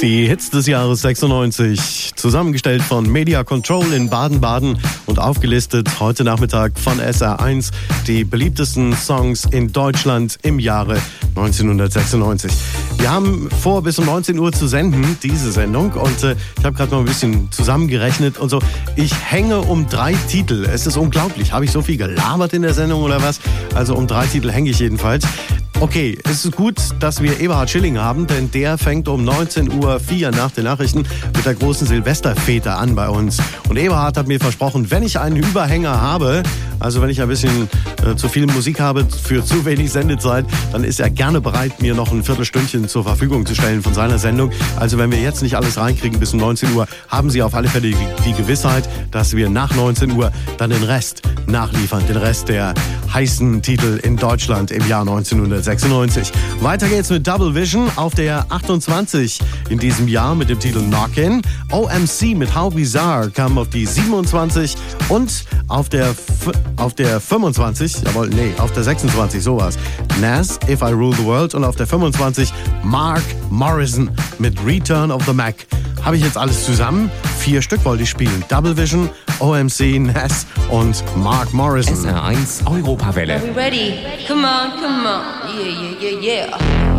Die Hits des Jahres 96, zusammengestellt von Media Control in Baden-Baden und aufgelistet heute Nachmittag von SR1, die beliebtesten Songs in Deutschland im Jahre 1996. Wir haben vor, bis um 19 Uhr zu senden, diese Sendung, und ich habe gerade mal ein bisschen zusammengerechnet und so. Ich hänge um 3 Titel. Es ist unglaublich. Habe ich so viel gelabert in der Sendung oder was? Also um 3 Titel hänge ich jedenfalls. Okay, es ist gut, dass wir Eberhard Schilling haben, denn der fängt um 19:04 Uhr nach den Nachrichten mit der großen Silvesterfete an bei uns. Und Eberhard hat mir versprochen, wenn ich einen Überhänger habe, also wenn ich ein bisschen zu viel Musik habe für zu wenig Sendezeit, dann ist er gerne bereit, mir noch ein Viertelstündchen zur Verfügung zu stellen von seiner Sendung. Also wenn wir jetzt nicht alles reinkriegen bis um 19 Uhr, haben Sie auf alle Fälle die Gewissheit, dass wir nach 19 Uhr dann den Rest nachliefern, den Rest der heißen Titel in Deutschland im Jahr 1996. Weiter geht's mit Double Vision auf der 28 in diesem Jahr mit dem Titel Knockin'. OMC mit How Bizarre kam auf die 27 und auf der 25, auf der 26, sowas. Nas, If I Rule the World, und auf der 25 Mark Morrison mit Return of the Mac. Habe ich jetzt alles zusammen? 4 Stück wollte ich spielen. Double Vision, OMC, Nas und Mark Morrison. SR1 Europawelle. Are we ready? Come on, come on. Yeah, yeah, yeah, yeah.